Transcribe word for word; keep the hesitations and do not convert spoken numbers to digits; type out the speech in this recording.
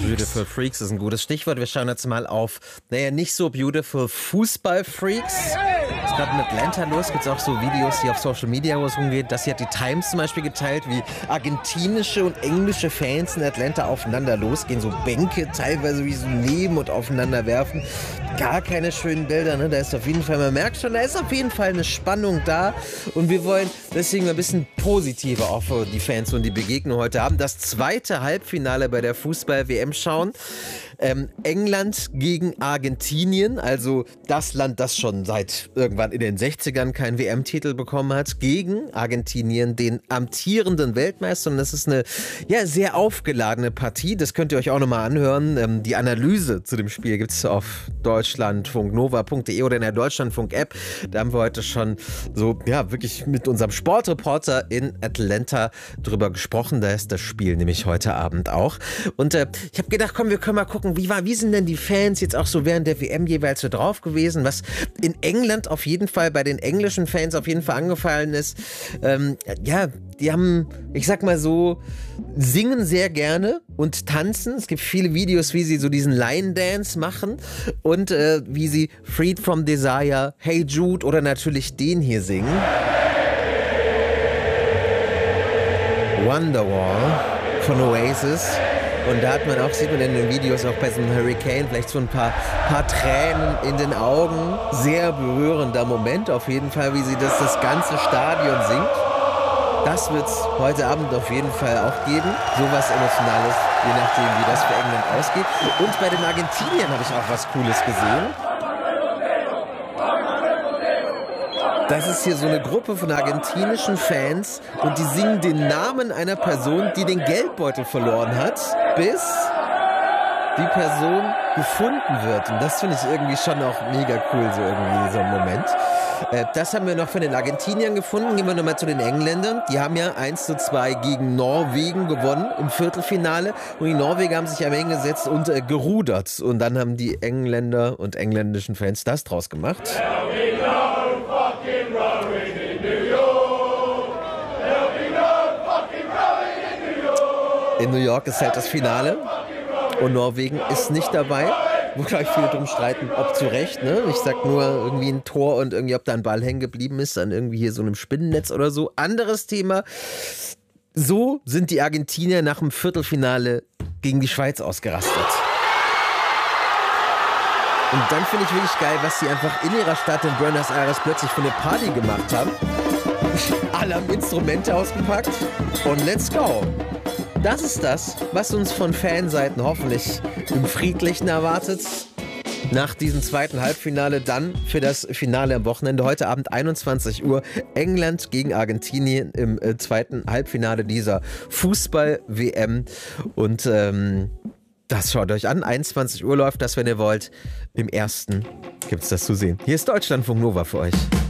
Beautiful Freaks ist ein gutes Stichwort. Wir schauen jetzt mal auf, naja, nicht so beautiful Fußball-Freaks. Was gerade in Atlanta los, gibt es auch so Videos, die auf Social Media rumgehen. Das hier hat die Times zum Beispiel geteilt, wie argentinische und englische Fans in Atlanta aufeinander losgehen. So Bänke teilweise wie so neben und aufeinander werfen. Gar keine schönen Bilder, ne? Da ist auf jeden Fall, man merkt schon, da ist auf jeden Fall eine Spannung da. Und wir wollen deswegen ein bisschen positiver auch für die Fans und die Begegnung heute haben. Das zweite Halbfinale bei der Fußball-W M schauen. Ähm, England gegen Argentinien, also das Land, das schon seit irgendwann in den sechzigern keinen W M-Titel bekommen hat, gegen Argentinien, den amtierenden Weltmeister. Und das ist eine ja, sehr aufgeladene Partie. Das könnt ihr euch auch nochmal anhören. Ähm, die Analyse zu dem Spiel gibt es auf deutschlandfunknova punkt de oder in der Deutschlandfunk-App. Da haben wir heute schon so, ja, wirklich mit unserem Sportreporter in Atlanta drüber gesprochen. Da ist das Spiel nämlich heute Abend auch. Und äh, ich habe gedacht, komm, wir können mal gucken, wie war, wie sind denn die Fans jetzt auch so während der W M jeweils so drauf gewesen? Was in England auf jeden Fall, bei den englischen Fans auf jeden Fall angefallen ist, ähm, ja, die haben, ich sag mal so, singen sehr gerne und tanzen. Es gibt viele Videos, wie sie so diesen Line Dance machen und äh, wie sie Freed from Desire, Hey Jude oder natürlich den hier singen. Wonderwall von Oasis. Und da hat man auch, sieht man in den Videos auch bei so einem Hurricane vielleicht so ein paar, paar Tränen in den Augen. Sehr berührender Moment auf jeden Fall, wie sie das, das ganze Stadion singt. Das wird es heute Abend auf jeden Fall auch geben. Sowas Emotionales, je nachdem, wie das für England ausgeht. Und bei den Argentiniern habe ich auch was Cooles gesehen. Das ist hier so eine Gruppe von argentinischen Fans und die singen den Namen einer Person, die den Geldbeutel verloren hat, bis die Person gefunden wird. Und das finde ich irgendwie schon auch mega cool, so irgendwie so ein Moment. Äh, das haben wir noch von den Argentiniern gefunden. Gehen wir nochmal zu den Engländern. Die haben ja eins zu zwei gegen Norwegen gewonnen im Viertelfinale. Und die Norweger haben sich am Ende gesetzt und äh, gerudert. Und dann haben die Engländer und engländischen Fans das draus gemacht. In New York ist halt das Finale und Norwegen ist nicht dabei. Wo, glaube ich, viele drum streiten, ob zu Recht, ne? Ich sag nur irgendwie ein Tor und irgendwie, ob da ein Ball hängen geblieben ist, an irgendwie hier so einem Spinnennetz oder so. Anderes Thema. So sind die Argentinier nach dem Viertelfinale gegen die Schweiz ausgerastet. Und dann finde ich wirklich geil, was sie einfach in ihrer Stadt in Buenos Aires plötzlich für eine Party gemacht haben. Alle haben Instrumente ausgepackt und let's go. Das ist das, was uns von Fanseiten hoffentlich im Friedlichen erwartet. Nach diesem zweiten Halbfinale dann für das Finale am Wochenende. Heute Abend einundzwanzig Uhr England gegen Argentinien im äh, zweiten Halbfinale dieser Fußball-W M. Und ähm, das schaut euch an. einundzwanzig Uhr läuft das, wenn ihr wollt. Im ersten gibt es das zu sehen. Hier ist Deutschlandfunk Nova für euch.